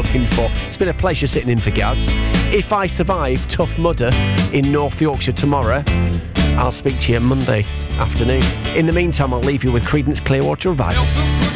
looking for. It's been a pleasure sitting in for Gaz. If I survive Tough Mudder in North Yorkshire tomorrow, I'll speak to you Monday afternoon. In the meantime, I'll leave you with Creedence Clearwater Revival.